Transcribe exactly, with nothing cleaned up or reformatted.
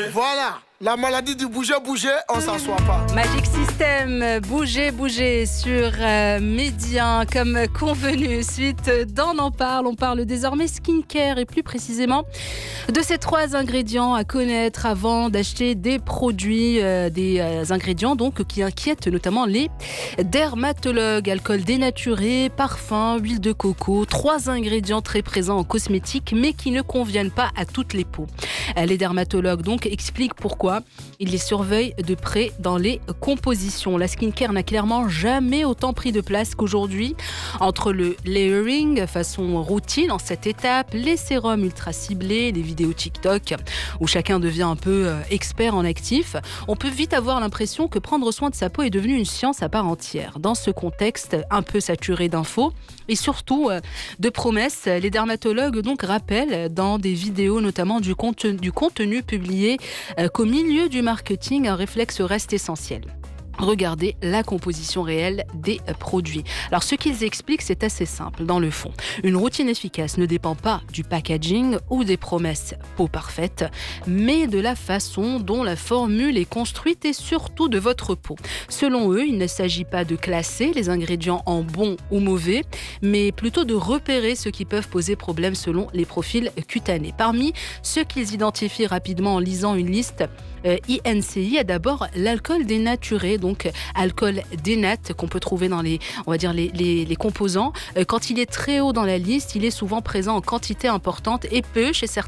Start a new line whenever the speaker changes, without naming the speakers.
Voilà, la maladie du bouger, bouger, on s'assoit pas.
Magic System, bouger, bouger sur euh, Média, comme convenu. Suite d'On en parle, on parle désormais skincare et plus précisément de ces trois ingrédients à connaître avant d'acheter des produits, euh, des euh, ingrédients donc qui inquiètent notamment les dermatologues. Alcool dénaturé, parfum, huile de coco, trois ingrédients très présents en cosmétique mais qui ne conviennent pas à toutes les peaux. Les dermatologues donc expliquent pourquoi ils les surveillent de près dans les compositions. La skincare n'a clairement jamais autant pris de place qu'aujourd'hui. Entre le layering, façon routine en cette étape, les sérums ultra ciblés, les vidéos TikTok où chacun devient un peu expert en actif, on peut vite avoir l'impression que prendre soin de sa peau est devenu une science à part entière. Dans ce contexte un peu saturé d'infos et surtout de promesses, les dermatologues donc rappellent dans des vidéos notamment du contenu, du contenu publié euh, qu'au milieu du marketing, un réflexe reste essentiel. Regardez la composition réelle des produits. Alors ce qu'ils expliquent, c'est assez simple dans le fond. Une routine efficace ne dépend pas du packaging ou des promesses peau parfaite, mais de la façon dont la formule est construite et surtout de votre peau. Selon eux, il ne s'agit pas de classer les ingrédients en bons ou mauvais, mais plutôt de repérer ceux qui peuvent poser problème selon les profils cutanés. Parmi ceux qu'ils identifient rapidement en lisant une liste euh, I N C I, il y a d'abord l'alcool dénaturé, donc alcool dénat qu'on peut trouver dans les, on va dire les, les, les composants. Euh, quand il est très haut dans la liste, il est souvent présent en quantité importante et peu chez certains